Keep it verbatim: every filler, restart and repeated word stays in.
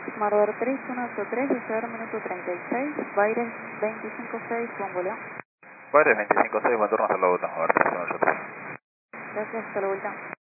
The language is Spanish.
Marbor tres uno ocho tres, desear minuto treinta y seis, Baires veinticinco seis, Bombo León. Baires veinticinco seis, buen turno, hasta luego, estamos a ver, tres uno ocho tres. Gracias, hasta la vuelta.